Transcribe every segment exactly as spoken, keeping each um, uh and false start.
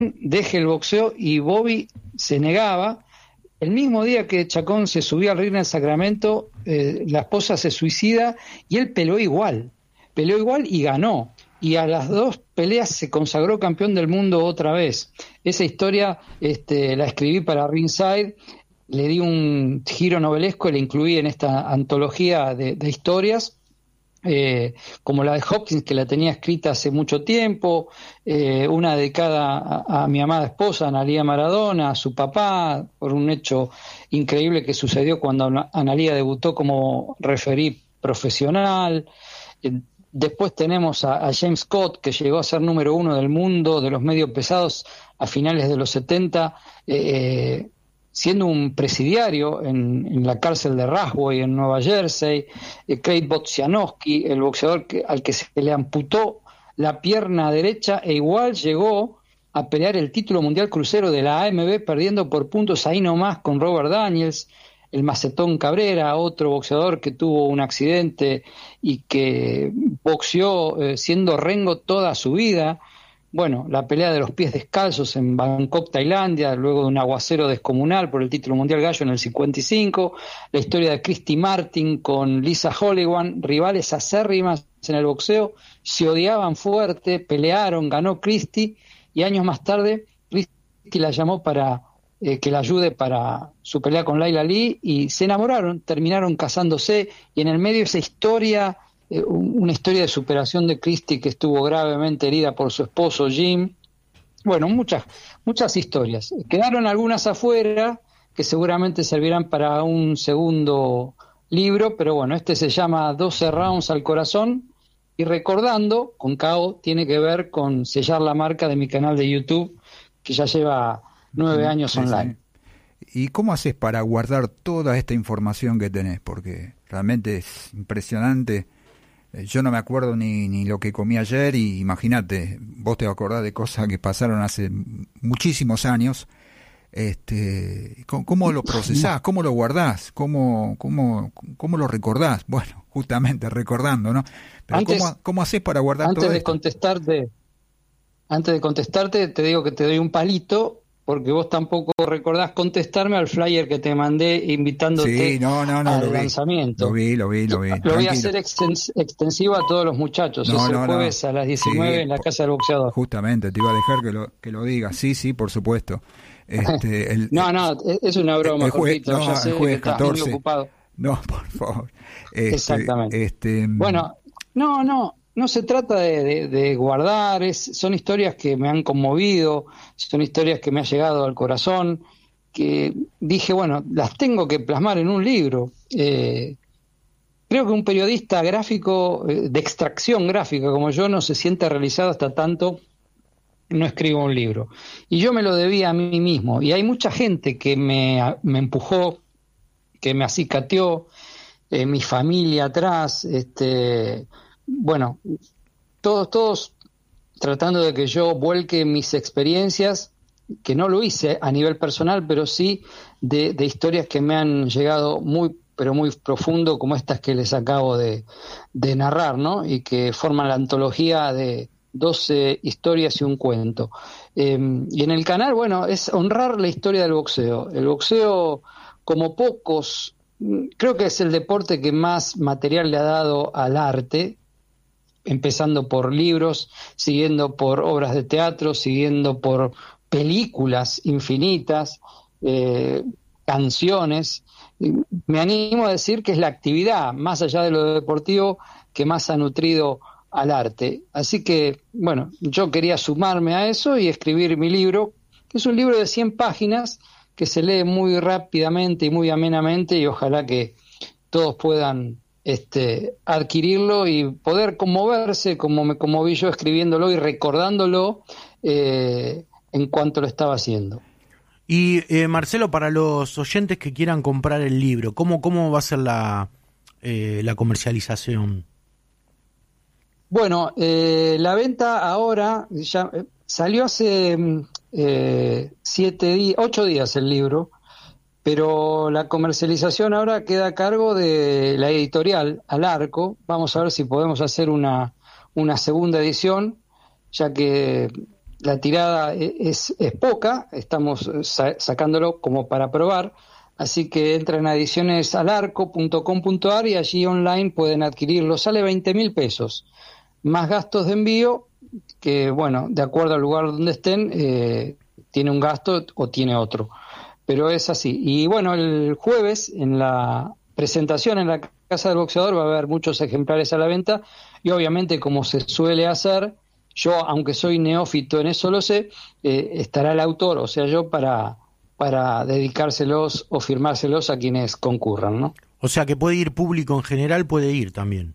deje el boxeo y Bobby se negaba. El mismo día que Chacón se subió al ring en el Sacramento, eh, la esposa se suicida y él peleó igual, peleó igual y ganó. Y a las dos peleas se consagró campeón del mundo otra vez. Esa historia este, la escribí para Ringside, le di un giro novelesco y la incluí en esta antología de, de historias. Eh, como la de Hopkins, que la tenía escrita hace mucho tiempo, eh, una dedicada a, a mi amada esposa, Analía Maradona, a su papá, por un hecho increíble que sucedió cuando Analía debutó como referí profesional. Eh, después tenemos a, a James Scott, que llegó a ser número uno del mundo de los medios pesados a finales de los setenta, eh, siendo un presidiario en, en la cárcel de Rasway en Nueva Jersey. eh, Craig Bodzianowski, el boxeador que, al que se le amputó la pierna derecha e igual llegó a pelear el título mundial crucero de la A M B, perdiendo por puntos ahí nomás con Robert Daniels. El Macetón Cabrera, otro boxeador que tuvo un accidente y que boxeó eh, siendo rengo toda su vida. Bueno, la pelea de los pies descalzos en Bangkok, Tailandia, luego de un aguacero descomunal por el título mundial gallo en el cincuenta y cinco, la historia de Christy Martin con Lisa Holloway, rivales acérrimas en el boxeo, se odiaban fuerte, pelearon, ganó Christy, y años más tarde Christy la llamó para eh, que la ayude para su pelea con Laila Lee, y se enamoraron, terminaron casándose, y en el medio esa historia, eh, una historia de superación de Christy, que estuvo gravemente herida por su esposo Jim. Bueno, muchas muchas historias. Quedaron algunas afuera que seguramente servirán para un segundo libro, pero bueno, este se llama doce rounds al corazón, y recordando, con K O, tiene que ver con sellar la marca de mi canal de YouTube, que ya lleva nueve años sí, online. Sí. ¿Y cómo haces para guardar toda esta información que tenés? Porque realmente es impresionante. Yo no me acuerdo ni, ni lo que comí ayer, y imagínate, vos te acordás de cosas que pasaron hace muchísimos años. Este, ¿cómo lo procesás? ¿Cómo lo guardás? ¿Cómo, cómo, cómo lo recordás? Bueno, justamente recordando, ¿no? Pero antes, ¿cómo, cómo hacés para guardar antes todo de esto? contestarte, antes de contestarte, te digo que te doy un palito, porque vos tampoco recordás contestarme al flyer que te mandé invitándote sí, no, no, no, al lo lanzamiento. Lo vi, lo vi, lo vi. Lo Tranquilo. voy a hacer extens- extensivo a todos los muchachos. No, es el no, jueves no. a las diecinueve Sí, en la Casa del Boxeador. Justamente, te iba a dejar que lo, que lo digas. Sí, sí, por supuesto. Este, el, no, no, es una broma, el jueves, Jorgito, no, ya sé el jueves que estás catorce. muy ocupado. No, por favor. Este, Exactamente. Este, bueno, no, no, no se trata de, de, de guardar, es, son historias que me han conmovido, son historias que me han llegado al corazón, que dije, bueno, las tengo que plasmar en un libro. Eh, creo que un periodista gráfico, eh, de extracción gráfica como yo, no se siente realizado hasta tanto no escribo un libro. Y yo me lo debía a mí mismo. Y hay mucha gente que me, me empujó, que me acicateó, eh, mi familia atrás, este, bueno, todos, todos tratando de que yo vuelque mis experiencias, que no lo hice a nivel personal, pero sí de, de historias que me han llegado muy, pero muy profundo, como estas que les acabo de, de narrar, ¿no? Y que forman la antología de doce historias y un cuento. Eh, y en el canal, bueno, es honrar la historia del boxeo. El boxeo, como pocos, creo que es el deporte que más material le ha dado al arte, empezando por libros, siguiendo por obras de teatro, siguiendo por películas infinitas, eh, canciones. Me animo a decir que es la actividad, más allá de lo deportivo, que más ha nutrido al arte. Así que, bueno, yo quería sumarme a eso y escribir mi libro, que es un libro de cien páginas que se lee muy rápidamente y muy amenamente, y ojalá que todos puedan este, adquirirlo y poder conmoverse como me conmoví yo escribiéndolo y recordándolo eh, en cuanto lo estaba haciendo. Y eh, Marcelo, para los oyentes que quieran comprar el libro, ¿cómo, cómo va a ser la, eh, la comercialización? Bueno, eh, la venta ahora ya eh, salió hace eh, siete días, ocho días el libro, pero la comercialización ahora queda a cargo de la editorial Alarco. Vamos a ver si podemos hacer una, una segunda edición, ya que la tirada es, es poca, estamos sa- sacándolo como para probar, así que entran a ediciones al arco punto com punto a r y allí online pueden adquirirlo. Sale veinte mil pesos, más gastos de envío, que bueno, de acuerdo al lugar donde estén, eh, tiene un gasto o tiene otro, pero es así. Y bueno, el jueves en la presentación en la Casa del Boxeador va a haber muchos ejemplares a la venta y obviamente, como se suele hacer, yo, aunque soy neófito en eso lo sé, eh, estará el autor, o sea, yo para, para dedicárselos o firmárselos a quienes concurran, ¿no? O sea que puede ir público en general, puede ir también.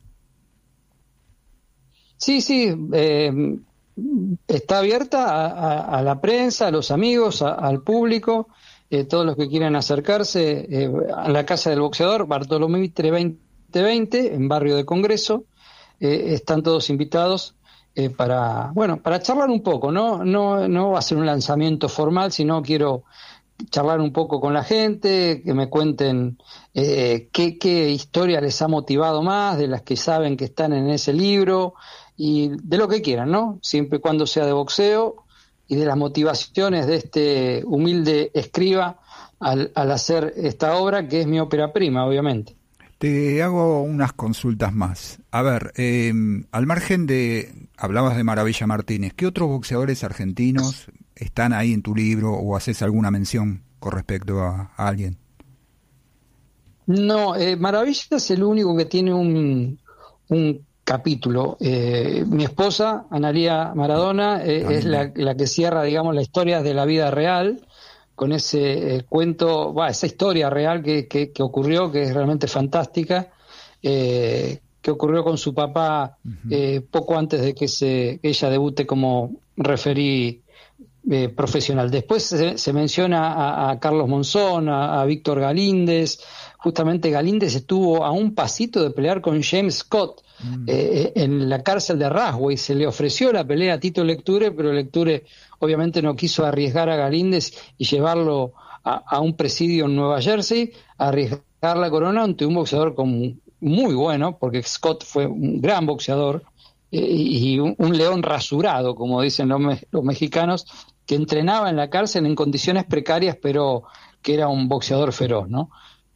Sí, sí, eh, está abierta a, a, a la prensa, a los amigos, a, al público, eh, todos los que quieran acercarse eh, a la Casa del Boxeador, Bartolomé Mitre veinte veinte, en Barrio de Congreso, eh, están todos invitados eh, para, bueno, para charlar un poco, ¿no? No, no va a ser un lanzamiento formal, sino quiero charlar un poco con la gente, que me cuenten eh, qué, qué historia les ha motivado más, de las que saben que están en ese libro, y de lo que quieran, ¿no? Siempre y cuando sea de boxeo, y de las motivaciones de este humilde escriba al, al hacer esta obra, que es mi ópera prima, obviamente. Te hago unas consultas más. A ver, eh, al margen de, hablabas de Maravilla Martínez, ¿qué otros boxeadores argentinos están ahí en tu libro o haces alguna mención con respecto a, a alguien? No, eh, Maravilla es el único que tiene un, un capítulo. Eh, mi esposa, Analía Maradona, eh, es la, la que cierra, digamos, la historia de la vida real, con ese eh, cuento, bah, esa historia real que, que, que ocurrió, que es realmente fantástica, eh, que ocurrió con su papá uh-huh. eh, poco antes de que, se, que ella debute como referí eh, profesional. Después se, se menciona a, a Carlos Monzón, a, a Víctor Galíndez. Justamente Galíndez estuvo a un pasito de pelear con James Scott mm. eh, en la cárcel de Rasway. Se le ofreció la pelea a Tito Lecture, pero Lecture obviamente no quiso arriesgar a Galíndez y llevarlo a, a un presidio en Nueva Jersey, a arriesgar la corona ante un boxeador con, muy bueno, porque Scott fue un gran boxeador eh, y un, un león rasurado, como dicen los, me, los mexicanos, que entrenaba en la cárcel en condiciones precarias, pero que era un boxeador feroz, ¿no?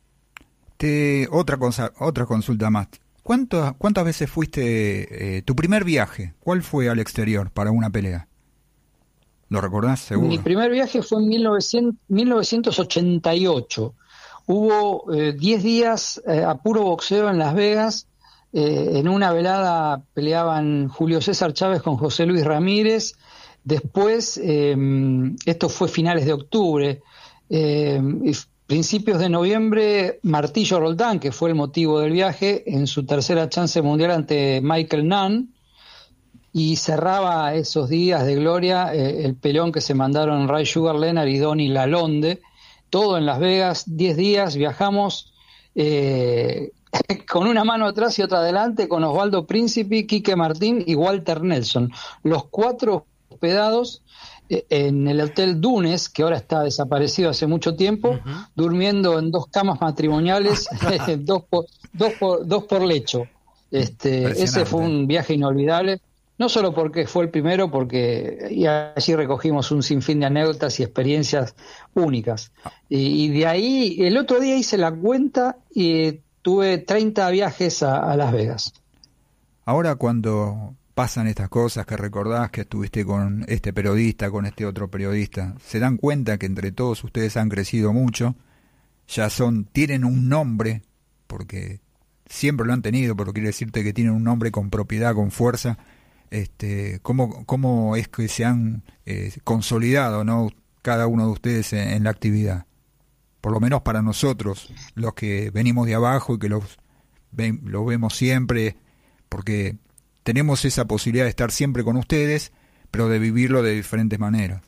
Te, otra cosa, otra consulta más. ¿Cuántas cuántas veces fuiste eh, tu primer viaje? ¿Cuál fue al exterior para una pelea? ¿Lo recordás seguro? Mi primer viaje fue en mil novecientos ochenta y ocho. Hubo diez eh, días eh, a puro boxeo en Las Vegas. Eh, en una velada peleaban Julio César Chávez con José Luis Ramírez. Después, eh, esto fue finales de octubre. Eh, Principios de noviembre, Martillo Roldán, que fue el motivo del viaje, en su tercera chance mundial ante Michael Nunn, y cerraba esos días de gloria eh, el pelón que se mandaron Ray Sugar Leonard y Donny Lalonde, todo en Las Vegas, diez días, viajamos eh, con una mano atrás y otra adelante, con Osvaldo Príncipe, Quique Martín y Walter Nelson, los cuatro hospedados en el Hotel Dunes, que ahora está desaparecido hace mucho tiempo, uh-huh. durmiendo en dos camas matrimoniales, dos, por, dos, por, dos por lecho. Este, ese fue un viaje inolvidable, no solo porque fue el primero, porque y allí recogimos un sinfín de anécdotas y experiencias únicas. Y, y de ahí, el otro día hice la cuenta y tuve treinta viajes a, a Las Vegas. Ahora cuando pasan estas cosas, que recordás que estuviste con este periodista, con este otro periodista, se dan cuenta que entre todos ustedes han crecido mucho, ya son, tienen un nombre, porque siempre lo han tenido, pero quiere decirte que tienen un nombre con propiedad, con fuerza. Este, ¿cómo, cómo es que se han eh, consolidado, ¿no?, cada uno de ustedes en, en la actividad? Por lo menos para nosotros, los que venimos de abajo y que los, ven, los vemos siempre, porque tenemos esa posibilidad de estar siempre con ustedes, pero de vivirlo de diferentes maneras.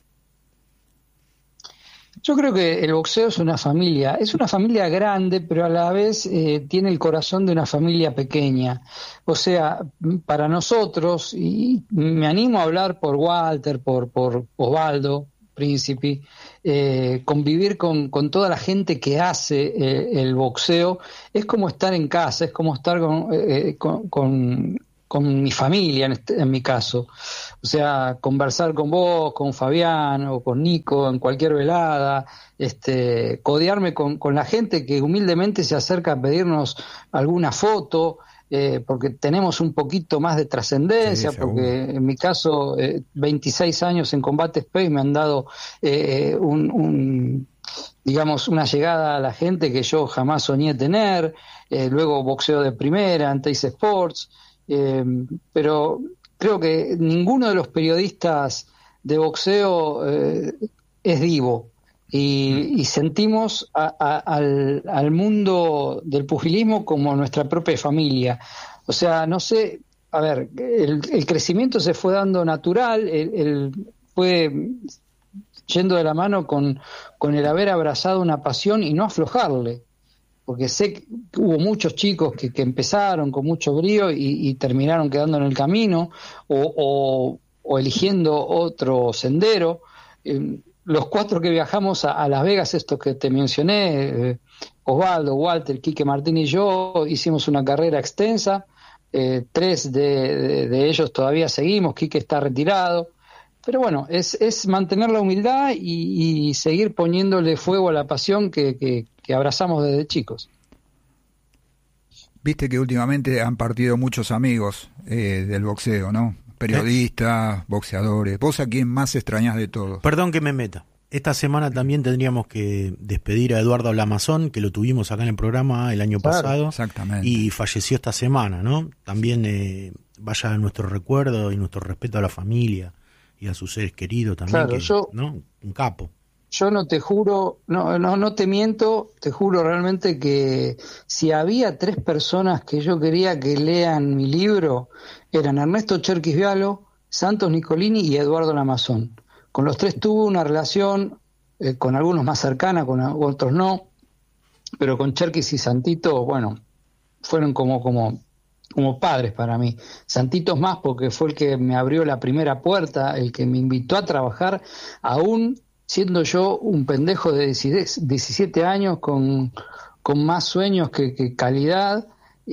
Yo creo que el boxeo es una familia, es una familia grande, pero a la vez eh, tiene el corazón de una familia pequeña. O sea, para nosotros, y me animo a hablar por Walter, por, por Osvaldo Príncipe, eh, convivir con, con toda la gente que hace eh, el boxeo, es como estar en casa, es como estar con... Eh, con, con con mi familia en, este, en mi caso. O sea, conversar con vos, con Fabián o con Nico en cualquier velada, este, codearme con, con la gente que humildemente se acerca a pedirnos alguna foto, eh, porque tenemos un poquito más de trascendencia, sí, porque en mi caso eh, veintiséis años en Combate Space me han dado eh, un, un digamos una llegada a la gente que yo jamás soñé tener, eh, luego boxeo de primera en Teis Sports, eh, pero creo que ninguno de los periodistas de boxeo eh, es divo. Y, y sentimos a, a, al, al mundo del pugilismo como nuestra propia familia. O sea, no sé, a ver, el, el crecimiento se fue dando natural, el, el, fue yendo de la mano con, con el haber abrazado una pasión y no aflojarle. Porque sé que hubo muchos chicos que, que empezaron con mucho brío y, y terminaron quedando en el camino o, o, o eligiendo otro sendero. Eh, Los cuatro que viajamos a, a Las Vegas, estos que te mencioné, eh, Osvaldo, Walter, Quique Martín y yo, hicimos una carrera extensa. Eh, tres de, de, de ellos todavía seguimos, Quique está retirado. Pero bueno, es, es mantener la humildad y, y seguir poniéndole fuego a la pasión que, que, que abrazamos desde chicos. Viste que últimamente han partido muchos amigos eh, del boxeo, ¿no? Periodistas, boxeadores. ¿Vos a quién más extrañás de todos? Perdón que me meta. Esta semana también tendríamos que despedir a Eduardo Lamazón, que lo tuvimos acá en el programa el año claro, pasado. Exactamente. Y falleció esta semana, ¿no? También eh, vaya nuestro recuerdo y nuestro respeto a la familia y a sus seres queridos también. Claro, que, yo, ¿no? Un capo. Yo no te juro, no, no, no te miento, te juro realmente que si había tres personas que yo quería que lean mi libro, eran Ernesto Cherkis Vialo, Santos Nicolini y Eduardo Lamazón. Con los tres tuve una relación, eh, con algunos más cercana, con otros no, pero con Cherkis y Santito, bueno, fueron como, como, como padres para mí. Santitos más porque fue el que me abrió la primera puerta, el que me invitó a trabajar aún siendo yo un pendejo de diecisiete años con, con más sueños que, que calidad.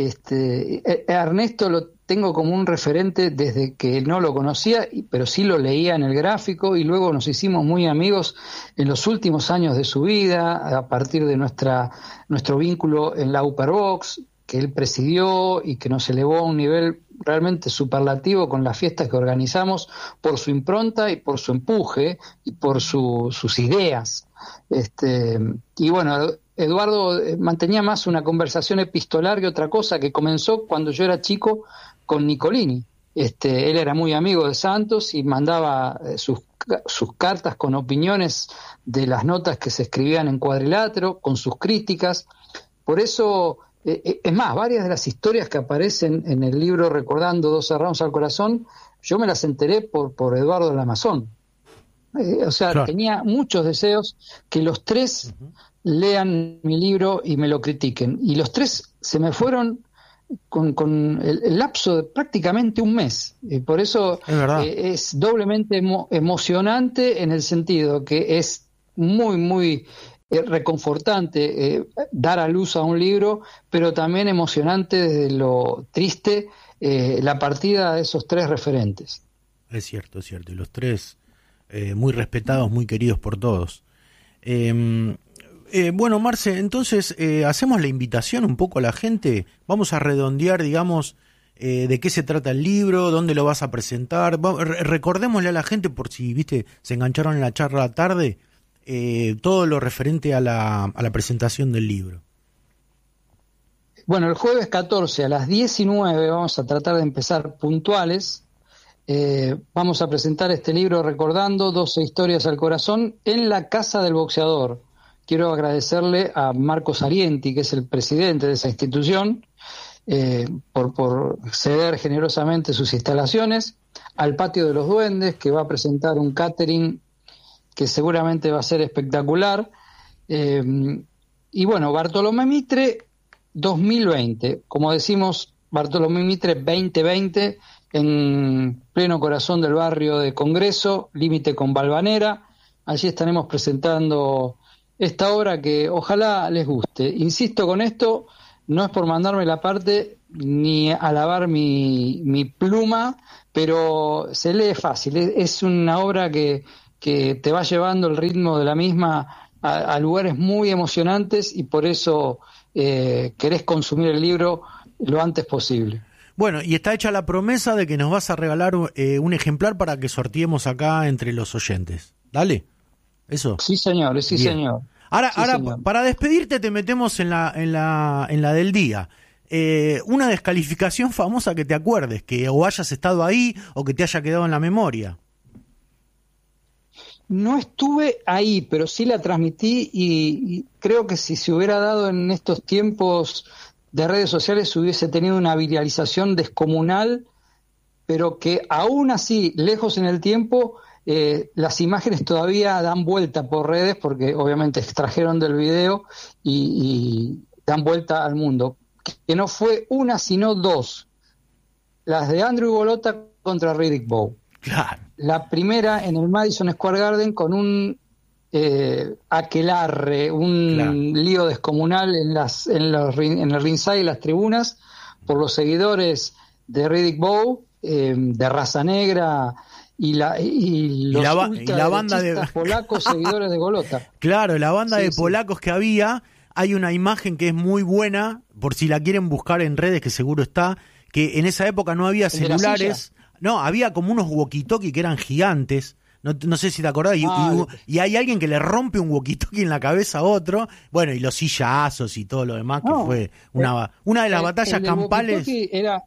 Este, Ernesto lo tengo como un referente desde que no lo conocía, pero sí lo leía en el gráfico y luego nos hicimos muy amigos en los últimos años de su vida a partir de nuestra nuestro vínculo en la Upperbox que él presidió y que nos elevó a un nivel realmente superlativo con las fiestas que organizamos por su impronta y por su empuje y por su, sus ideas. Este, y bueno, Eduardo mantenía más una conversación epistolar que otra cosa, que comenzó cuando yo era chico con Nicolini. Este, él era muy amigo de Santos y mandaba sus, sus cartas con opiniones de las notas que se escribían en Cuadrilátero, con sus críticas. Por eso... Eh, es más, varias de las historias que aparecen en el libro Recordando doce rounds al corazón, yo me las enteré por, por Eduardo Lamazón. Eh, o sea, claro. Tenía muchos deseos que los tres uh-huh. lean mi libro y me lo critiquen. Y los tres se me fueron con, con el, el lapso de prácticamente un mes. Eh, por eso es, eh, es doblemente emo- emocionante en el sentido que es muy, muy... Eh, reconfortante eh, dar a luz a un libro, pero también emocionante desde lo triste eh, la partida de esos tres referentes. Es cierto, es cierto, y los tres eh, muy respetados, muy queridos por todos. Eh, eh, bueno, Marce, entonces eh, hacemos la invitación un poco a la gente, vamos a redondear, digamos, eh, de qué se trata el libro, dónde lo vas a presentar, Va, re- recordémosle a la gente, por si, viste, se engancharon en la charla tarde, Eh, todo lo referente a la, a la presentación del libro. Bueno, el jueves catorce a las diecinueve vamos a tratar de empezar puntuales. Eh, vamos a presentar este libro Recordando doce historias al corazón en la Casa del Boxeador. Quiero agradecerle a Marcos Arienti, que es el presidente de esa institución, eh, por, por ceder generosamente sus instalaciones, al Patio de los Duendes, que va a presentar un catering que seguramente va a ser espectacular, eh, y bueno, Bartolomé Mitre dos mil veinte, como decimos, Bartolomé Mitre veinte veinte, en pleno corazón del barrio de Congreso, límite con Valvanera. Allí estaremos presentando esta obra que ojalá les guste. Insisto con esto, no es por mandarme la parte, ni alabar mi, mi pluma, pero se lee fácil. Es, es una obra que, que te va llevando el ritmo de la misma a, a lugares muy emocionantes y por eso eh, querés consumir el libro lo antes posible. Bueno, y está hecha la promesa de que nos vas a regalar eh, un ejemplar para que sorteemos acá entre los oyentes. Dale, eso. Sí, señor, sí, Bien. señor. Ahora, sí, ahora señor. Para despedirte te metemos en la, en la, en la del día. Eh, una descalificación famosa que te acuerdes, que o hayas estado ahí o que te haya quedado en la memoria. No estuve ahí, pero sí la transmití y, y creo que si se hubiera dado en estos tiempos de redes sociales hubiese tenido una viralización descomunal, pero que aún así, lejos en el tiempo, eh, las imágenes todavía dan vuelta por redes porque obviamente extrajeron del video y, y dan vuelta al mundo. Que no fue una sino dos, las de Andrew Golota contra Riddick Bowe. Claro. La primera en el Madison Square Garden con un eh, aquelarre, un claro. lío descomunal en las en los en el ringside y las tribunas por los seguidores de Riddick Bowe, eh, de raza negra y la y los y la, y la banda de polacos seguidores de Golota. Claro, la banda sí, de sí. polacos que había. Hay una imagen que es muy buena, por si la quieren buscar en redes, que seguro está, que en esa época no había celulares, no, había como unos walkie-talkie que eran gigantes, no, no sé si te acordás, y, ah, y, y hay alguien que le rompe un walkie-talkie en la cabeza a otro, bueno, y los sillazos y todo lo demás, que no, fue una, el, una de las el, batallas el campales. Era...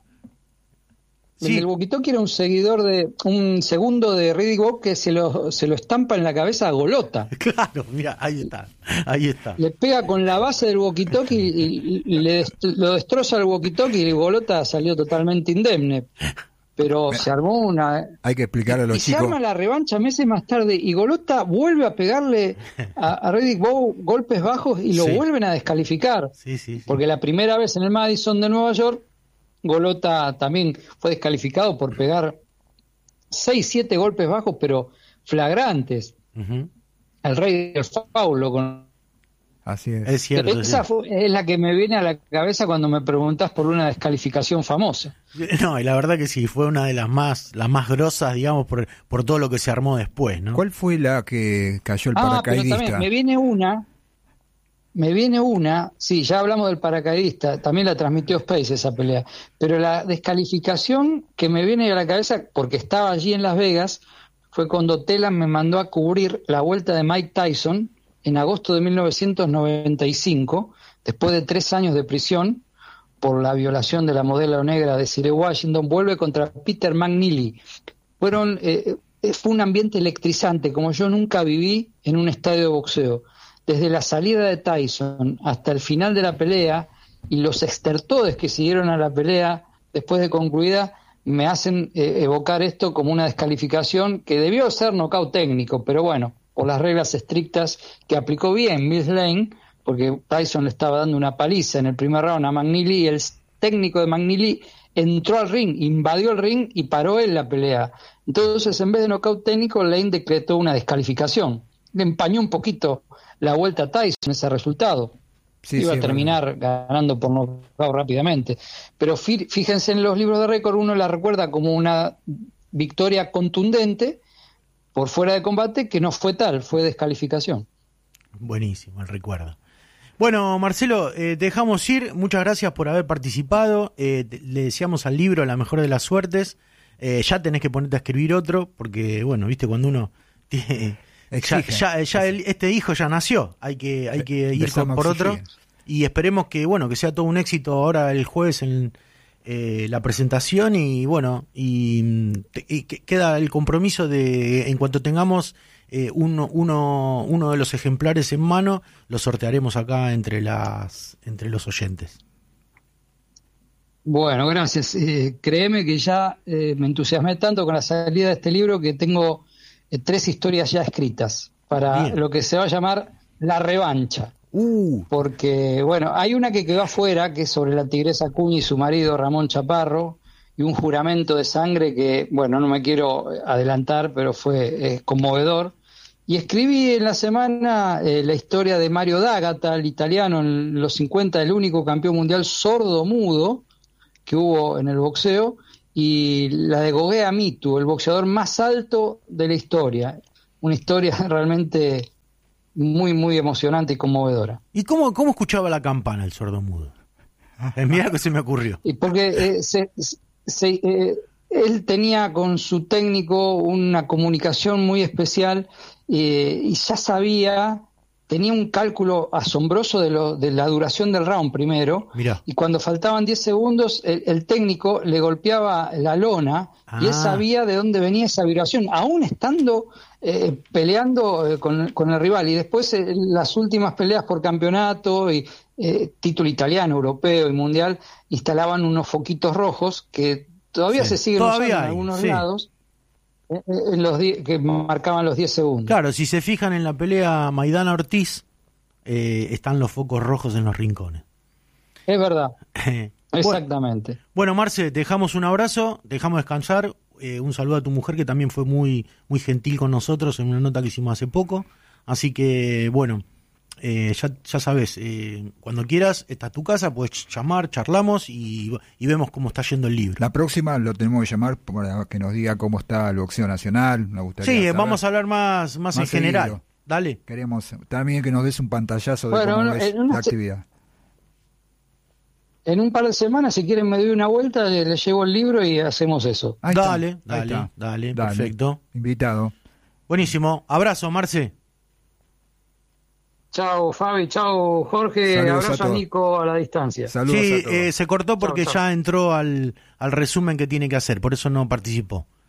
Sí. El walkie-talkie era un seguidor de un segundo de Riddick Bowe que se lo se lo estampa en la cabeza a Golota. Claro, mira, ahí está, ahí está. Le pega con la base del walkie-talkie y, y, y le dest- lo destroza el walkie-talkie y Golota salió totalmente indemne. Pero Me, se armó una... Hay que explicarle a los y chicos... se arma la revancha meses más tarde y Golota vuelve a pegarle a, a Riddick Bowe golpes bajos y lo sí. vuelven a descalificar. Sí, sí, sí. Porque la primera vez en el Madison de Nueva York Golota también fue descalificado por pegar seis, siete golpes bajos, pero flagrantes. Uh-huh. El rey del faulo. Con... Así es. Es cierto. Esa es, fue, es la que me viene a la cabeza cuando me preguntás por una descalificación famosa. No, y la verdad que sí, fue una de las más las más grosas, digamos, por, por todo lo que se armó después, ¿no? ¿Cuál fue la que cayó el ah, paracaidista? Pero también me viene una... Me viene una, sí, ya hablamos del paracaidista, también la transmitió Space esa pelea, pero la descalificación que me viene a la cabeza, porque estaba allí en Las Vegas, fue cuando Telan me mandó a cubrir la vuelta de Mike Tyson en agosto de mil novecientos noventa y cinco, después de tres años de prisión por la violación de la modelo negra de Desiree Washington, vuelve contra Peter McNeely. Fueron, eh, fue un ambiente electrizante, como yo nunca viví en un estadio de boxeo. Desde la salida de Tyson hasta el final de la pelea y los estertores que siguieron a la pelea después de concluida me hacen eh, evocar esto como una descalificación que debió ser nocaut técnico, pero bueno, por las reglas estrictas que aplicó bien Mills Lane, porque Tyson le estaba dando una paliza en el primer round a McNeely y el técnico de McNeely entró al ring, invadió el ring y paró él la pelea. Entonces, en vez de nocaut técnico, Lane decretó una descalificación. Le empañó un poquito la vuelta a Tyson ese resultado. Sí, iba sí, a terminar bueno. ganando por nocaut rápidamente. Pero fí, fíjense en los libros de récord, uno la recuerda como una victoria contundente por fuera de combate, que no fue tal, fue descalificación. Buenísimo el recuerdo. Bueno, Marcelo, eh, te dejamos ir. Muchas gracias por haber participado. Eh, le deseamos al libro la mejor de las suertes. Eh, ya tenés que ponerte a escribir otro, porque, bueno, viste, cuando uno tiene... Ya, ya, ya el, este hijo ya nació, hay que hay que ir con, por otro y esperemos que bueno que sea todo un éxito ahora el jueves en eh, la presentación y bueno y, y queda el compromiso de en cuanto tengamos eh, uno uno uno de los ejemplares en mano lo sortearemos acá entre las entre los oyentes. Bueno, gracias. Eh, créeme que ya eh, me entusiasmé tanto con la salida de este libro que tengo tres historias ya escritas para Bien. Lo que se va a llamar La Revancha. Uh. Porque, bueno, hay una que quedó afuera, que es sobre la tigresa Acuña y su marido Ramón Chaparro, y un juramento de sangre que, bueno, no me quiero adelantar, pero fue eh, conmovedor. Y escribí en la semana eh, la historia de Mario D'Agata, el italiano en los cincuenta, el único campeón mundial sordo-mudo, que hubo en el boxeo, y la de Gogea Mitu, el boxeador más alto de la historia. Una historia realmente muy, muy emocionante y conmovedora. ¿Y cómo, cómo escuchaba la campana el sordomudo? Eh, mira que se me ocurrió. Y porque eh, se, se, eh, él tenía con su técnico una comunicación muy especial, eh, y ya sabía, tenía un cálculo asombroso de, lo, de la duración del round primero. Mirá. Y cuando faltaban diez segundos, el, el técnico le golpeaba la lona, ah. y él sabía de dónde venía esa vibración, aún estando eh, peleando eh, con, con el rival. Y después eh, las últimas peleas por campeonato y eh, título italiano, europeo y mundial, instalaban unos foquitos rojos que todavía sí. se siguen todavía usando hay, en algunos sí. lados, eh, eh, los die- que marcaban los diez segundos. Claro, si se fijan en la pelea Maidana-Ortiz, eh, están los focos rojos en los rincones. Es verdad. bueno, Exactamente. Bueno, Marce, te dejamos un abrazo, te dejamos descansar, eh, un saludo a tu mujer que también fue muy, muy gentil con nosotros en una nota que hicimos hace poco, así que bueno, eh, ya, ya sabes, eh, cuando quieras, esta es tu casa, puedes llamar, charlamos y, y vemos cómo está yendo el libro. La próxima lo tenemos que llamar para que nos diga cómo está el boxeo nacional. Me gustaría sí, saber. Vamos a hablar más, más, más en seguido. General. Dale. Queremos también que nos des un pantallazo de bueno, cómo no, es la actividad. En un par de semanas, si quieren, me doy una vuelta, le, le llevo el libro y hacemos eso. Ahí dale, está. dale, dale, dale, dale, perfecto. Invitado. Buenísimo. Abrazo, Marce. Chao, Fabi, chao, Jorge. Saludos abrazo a, a Nico a la distancia. Saludos sí, a todos. Eh, se cortó porque chau, chau. ya entró al, al resumen que tiene que hacer, por eso no participó.